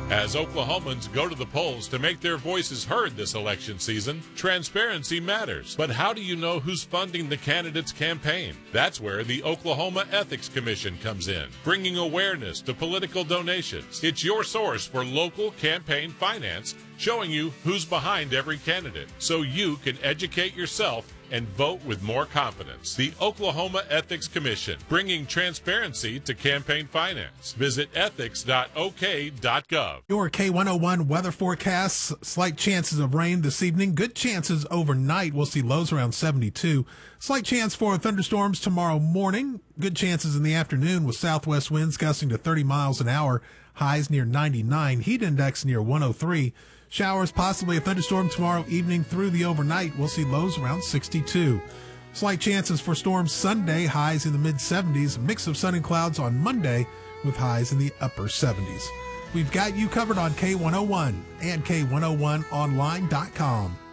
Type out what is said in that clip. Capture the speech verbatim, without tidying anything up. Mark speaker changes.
Speaker 1: As Oklahomans go to the polls to make their voices heard this election season, transparency matters. But how do you know who's funding the candidate's campaign? That's where the Oklahoma Ethics Commission comes in, bringing awareness to political donations. It's your source for local campaign finance, showing you who's behind every candidate, so you can educate yourself and vote with more confidence. The Oklahoma Ethics Commission, bringing transparency to campaign finance. Visit ethics dot o k dot gov.
Speaker 2: Your K one oh one weather forecasts, slight chances of rain this evening. Good chances overnight. We'll see lows around seventy-two. Slight chance for thunderstorms tomorrow morning. Good chances in the afternoon with southwest winds gusting to thirty miles an hour. Highs near ninety-nine. Heat index near one oh three. Showers, possibly a thunderstorm tomorrow evening through the overnight. We'll see lows around sixty-two. Slight chances for storms Sunday, highs in the mid seventies. A mix of sun and clouds on Monday with highs in the upper seventies. We've got you covered on K one oh one and K one oh one online dot com.